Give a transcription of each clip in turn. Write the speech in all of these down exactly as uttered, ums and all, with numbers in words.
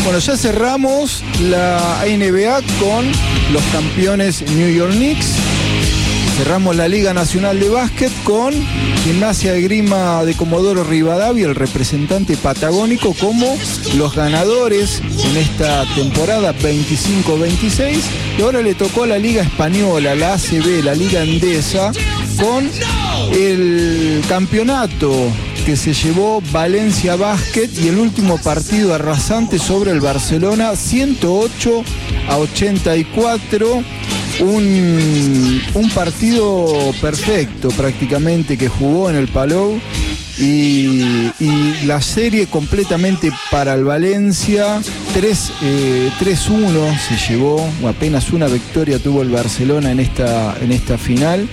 Bueno, ya cerramos la N B A con los campeones New York Knicks. Cerramos la Liga Nacional de Básquet con Gimnasia de Grima de Comodoro Rivadavia, el representante patagónico, como los ganadores en esta temporada veinticinco veintiséis. Y ahora le tocó a la Liga Española, la A C B, la Liga Endesa, con el campeonato que se llevó Valencia Básquet y el último partido arrasante sobre el Barcelona, ciento ocho a ochenta y cuatro. Un, un partido perfecto prácticamente que jugó en el Palau, y, y la serie completamente para el Valencia. tres uno se llevó, o apenas una victoria tuvo el Barcelona en esta, en esta final.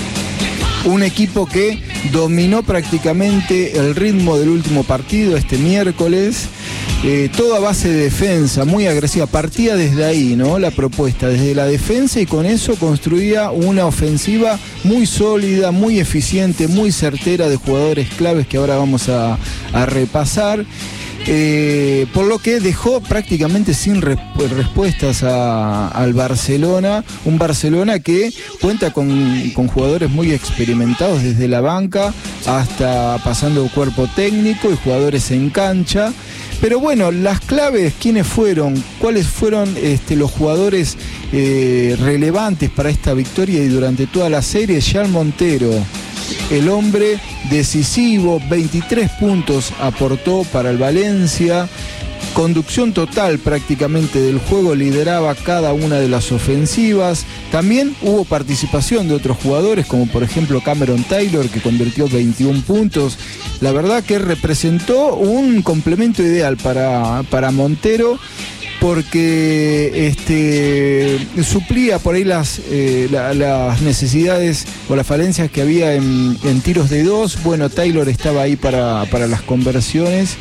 Un equipo que dominó prácticamente el ritmo del último partido este miércoles. Eh, todo a base de defensa, muy agresiva. Partía desde ahí, ¿no? La propuesta, desde la defensa, y con eso construía una ofensiva muy sólida, muy eficiente, muy certera, de jugadores claves que ahora vamos a, a repasar. Eh, por lo que dejó prácticamente sin resp- respuestas a, al Barcelona, un Barcelona que cuenta con, con jugadores muy experimentados desde la banca hasta pasando cuerpo técnico y jugadores en cancha. Pero bueno, las claves, ¿quiénes fueron? ¿Cuáles fueron este, los jugadores eh, relevantes para esta victoria y durante toda la serie? Jean Montero, el hombre decisivo, veintitrés puntos aportó para el Valencia. Conducción total prácticamente del juego, lideraba cada una de las ofensivas. También hubo participación de otros jugadores, como por ejemplo Cameron Taylor, que convirtió veintiún puntos. La verdad que representó un complemento ideal para, para Montero, porque este, suplía por ahí las, eh, la, las necesidades o las falencias que había en, en tiros de dos. Bueno, Taylor estaba ahí para, para las conversiones.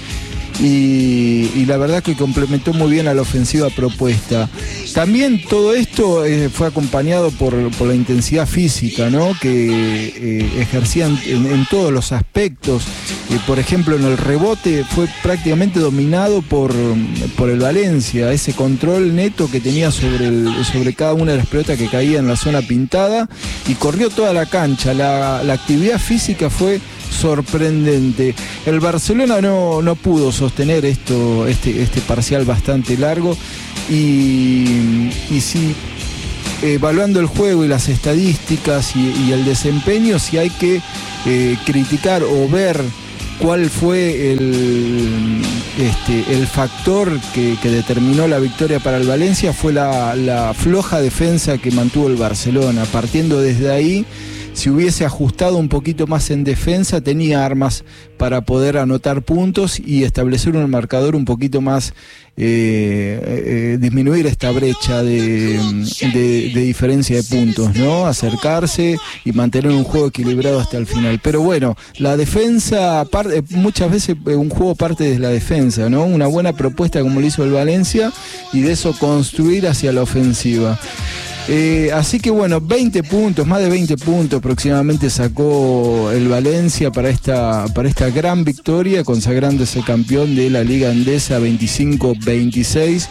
Y, y la verdad que complementó muy bien a la ofensiva propuesta. También todo esto eh, fue acompañado por, por la intensidad física, ¿no? Que eh, ejercían en, en todos los aspectos. Eh, por ejemplo, en el rebote fue prácticamente dominado por, por el Valencia. Ese control neto que tenía sobre, el, sobre cada una de las pelotas que caía en la zona pintada, y corrió toda la cancha. La, la actividad física fue sorprendente. El Barcelona no, no pudo sostener esto, este, este parcial bastante largo, y, y si evaluando el juego y las estadísticas y, y el desempeño, si hay que eh, criticar o ver cuál fue el, este, el factor que, que determinó la victoria para el Valencia, fue la, la floja defensa que mantuvo el Barcelona. Partiendo desde ahí, si hubiese ajustado un poquito más en defensa, tenía armas para poder anotar puntos y establecer un marcador un poquito más, eh, eh, disminuir esta brecha de, de, de diferencia de puntos, ¿no? Acercarse y mantener un juego equilibrado hasta el final. Pero bueno, la defensa, muchas veces un juego parte de la defensa, ¿no? Una buena propuesta como lo hizo el Valencia, y de eso construir hacia la ofensiva. Eh, así que bueno, veinte puntos, más de veinte puntos aproximadamente sacó el Valencia para esta, para esta gran victoria, consagrándose campeón de la Liga Endesa veinticinco veintiséis.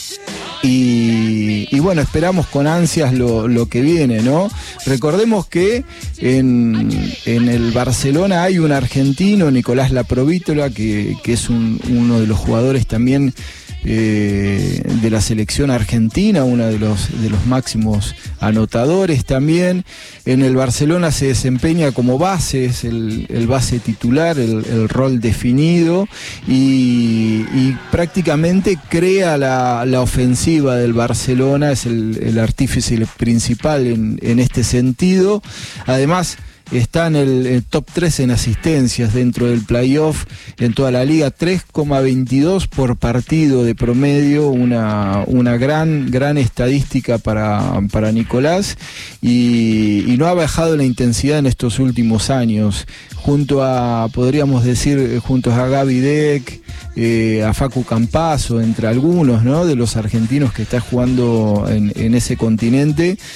Y, y bueno, esperamos con ansias lo, lo que viene, ¿no? Recordemos que en, en el Barcelona hay un argentino, Nicolás Laprovítola, que, que es un, uno de los jugadores también Eh, de la selección argentina, uno de los, de los máximos anotadores también. En el Barcelona se desempeña como base, es el, el base titular, el, el rol definido, y, y prácticamente crea la, la ofensiva del Barcelona, es el, el artífice principal en, en este sentido. Además, está en el, el top tres en asistencias dentro del playoff en toda la liga, tres coma veintidós por partido de promedio, una, una gran, gran estadística para, para Nicolás, y, y no ha bajado la intensidad en estos últimos años, junto a, podríamos decir, junto a Gaby Deck, eh, a Facu Campazzo, entre algunos, ¿no?, de los argentinos que está jugando en, en ese continente.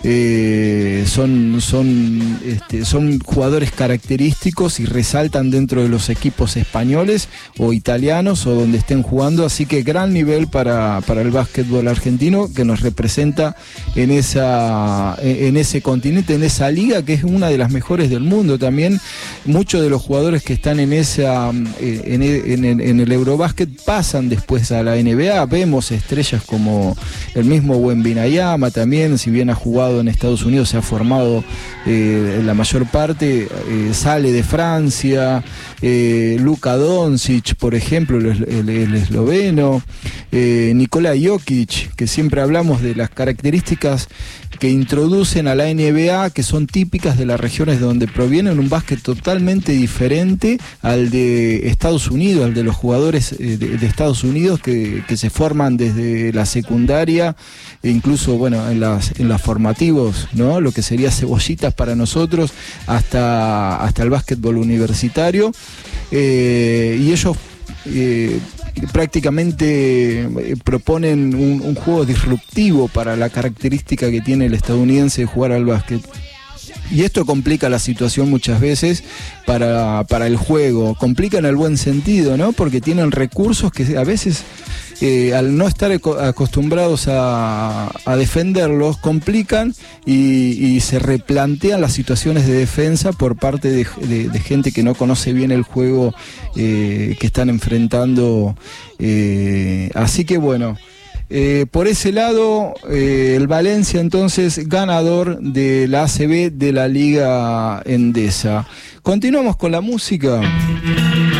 eh, son, son, este, son jugadores característicos y resaltan dentro de los equipos españoles o italianos o donde estén jugando, así que gran nivel para, para el básquetbol argentino, que nos representa en, esa, en ese continente, en esa liga que es una de las mejores del mundo. También muchos de los jugadores que están en, esa, en, en, en el Eurobásquet pasan después a la N B A. Vemos estrellas como el mismo Wembanyama también, si bien ha jugado en Estados Unidos, se ha formado eh, la mayor parte, eh, sale de Francia, eh, Luka Doncic, por ejemplo, el, el, el esloveno, eh, Nikola Jokic, que siempre hablamos de las características que introducen a la N B A, que son típicas de las regiones de donde provienen, un básquet totalmente diferente al de Estados Unidos, al de los jugadores de, de Estados Unidos que, que se forman desde la secundaria, e incluso bueno en las en las formativos, ¿no? Lo que sería cebollitas para nosotros, hasta, hasta el básquetbol universitario, eh, y ellos eh, prácticamente eh, proponen un, un juego disruptivo para la característica que tiene el estadounidense de jugar al básquet. Y esto complica la situación muchas veces para, para el juego, complica en el buen sentido, ¿no? Porque tienen recursos que a veces, eh, al no estar acostumbrados a, a defenderlos, complican y, y se replantean las situaciones de defensa por parte de, de, de gente que no conoce bien el juego eh, que están enfrentando. Eh, así que bueno, Eh, por ese lado, eh, el Valencia entonces ganador de la A C B de la Liga Endesa. Continuamos con la música.